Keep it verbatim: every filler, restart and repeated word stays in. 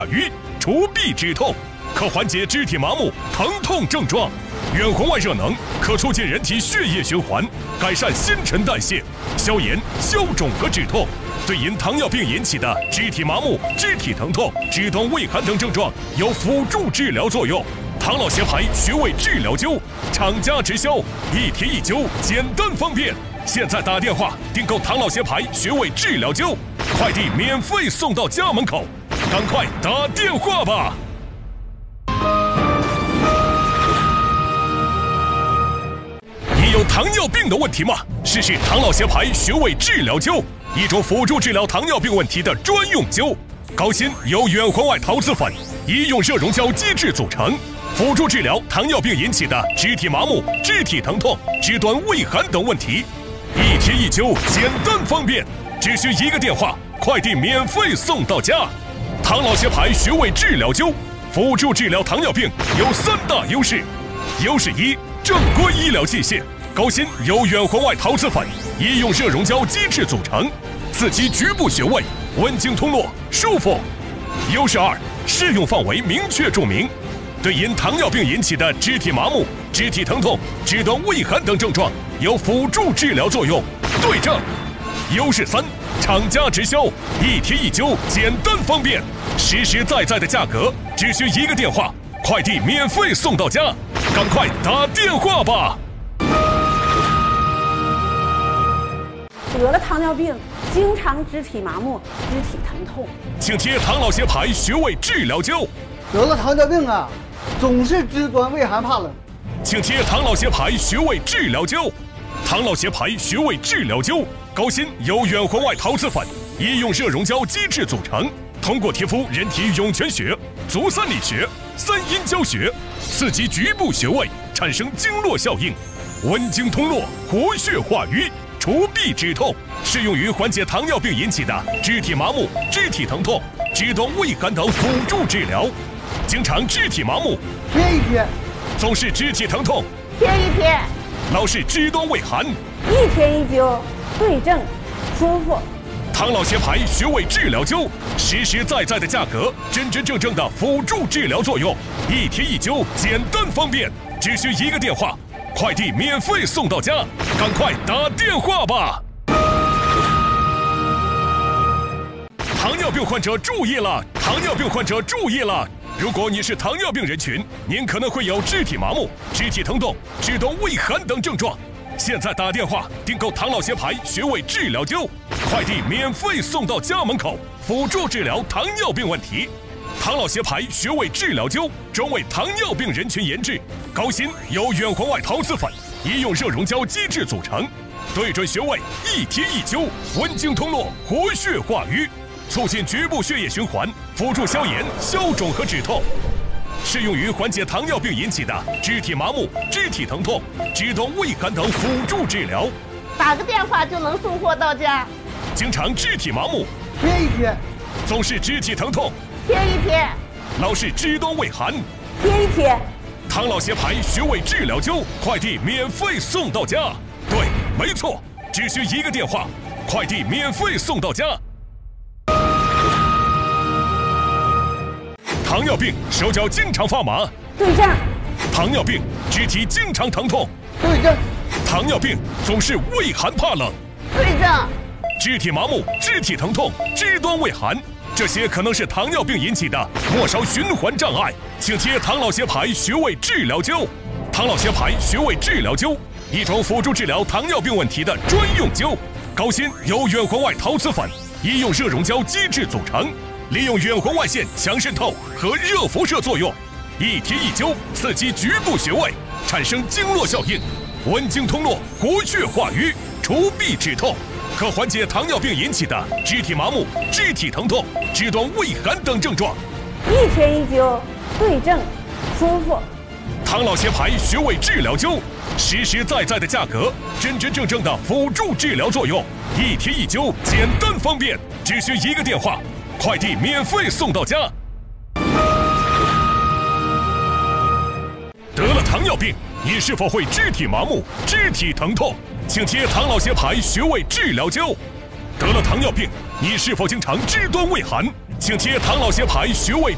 瘀，除痹止痛，可缓解肢体麻木、疼痛症状。远红外热能可促进人体血液循环，改善新陈代谢，消炎、消肿和止痛。对因糖尿病引起的肢体麻木、肢体疼痛、肢端畏寒等症状有辅助治疗作用。唐老协牌穴位治疗灸，厂家直销，一贴一灸，简单方便。现在打电话订购唐老协牌穴位治疗灸，快递免费送到家门口，赶快打电话吧！你有糖尿病的问题吗？试试唐老协牌穴位治疗灸，一种辅助治疗糖尿病问题的专用灸。高锌由远红外陶瓷粉、医用热熔胶基质组成，辅助治疗糖尿病引起的肢体麻木、肢体疼痛、肢端畏寒等问题。一贴一灸，简单方便，只需一个电话，快递免费送到家。唐老协牌穴位治疗灸，辅助治疗糖尿病有三大优势：优势一，正规医疗器械，高锌由远红外陶瓷粉、医用热熔胶基质组成，刺激局部穴位，温经通络，舒服。优势二，适用范围明确注明，对因糖尿病引起的肢体麻木、肢体疼痛、肢端畏寒等症状有辅助治疗作用，对症。优势三，厂家直销，一贴一灸，简单方便，实实在在的价格，只需一个电话，快递免费送到家，赶快打电话吧！ 得了糖尿病，经常肢体麻木、肢体疼痛， 请贴唐老协牌穴位治疗灸。 得了糖尿病啊，总是肢端畏寒怕冷， 请贴唐老协牌穴位治疗灸。唐老协牌穴位治疗灸，高锌由远红外陶瓷粉、医用热熔胶基质组成，通过贴敷人体涌泉穴、足三里穴、三阴交穴，刺激局部穴位，产生经络效应，温经通络，活血化瘀，除痹止痛，适用于缓解糖尿病引起的肢体麻木、肢体疼痛、肢端畏寒等辅助治疗。经常肢体麻木， 贴一贴； 总是肢体疼痛， 贴一贴； 老是肢端畏寒， 一贴一灸，对症，舒服。 唐老协牌穴位治疗灸，实实在在的价格，真真正正的辅助治疗作用，一贴一灸，简单方便，只需一个电话，快递免费送到家，赶快打电话吧！糖尿病患者注意了！糖尿病患者注意了！如果你是糖尿病人群，您可能会有肢体麻木、肢体疼痛、肢端畏寒等症状。现在打电话订购唐老协牌穴位治疗灸，快递免费送到家门口，辅助治疗糖尿病问题。唐老协牌穴位治疗灸专为糖尿病人群研制，高锌由远红外陶瓷粉、医用热熔胶基质组成，对准穴位一贴一灸，温经通络，活血化瘀，促进局部血液循环，辅助消炎、消肿和止痛。适用于缓解糖尿病引起的肢体麻木、肢体疼痛、肢端畏寒等辅助治疗。 打个电话就能送货到家。 经常肢体麻木， 贴一贴； 总是肢体疼痛， 贴一贴； 老是肢端畏寒， 贴一贴。 唐老协牌穴位治疗灸，快递免费送到家。对，没错，只需一个电话，快递免费送到家。糖尿病手脚经常发麻， 对症； 糖尿病肢体经常疼痛， 对症； 糖尿病总是畏寒怕冷， 对症； 肢体麻木、肢体疼痛、肢端畏寒，这些可能是糖尿病引起的末梢循环障碍，请贴唐老协牌穴位治疗灸。唐老协牌穴位治疗灸，一种辅助治疗糖尿病问题的专用灸，高锌由远红外陶瓷粉、医用热熔胶基质组成，利用远红外线强渗透和热辐射作用，一贴一灸，刺激局部穴位，产生经络效应，温经通络，活血化瘀，除痹止痛，可缓解糖尿病引起的肢体麻木、肢体疼痛、肢端畏寒等症状。 一贴一灸，对症，舒服。 唐老协牌穴位治疗灸，实实在在的价格，真真正正的辅助治疗作用，一贴一灸，简单方便，只需一个电话，快递免费送到家。得了糖尿病，你是否会肢体麻木、肢体疼痛？请贴唐老协牌穴位治疗灸。得了糖尿病，你是否经常肢端畏寒？请贴唐老协牌穴位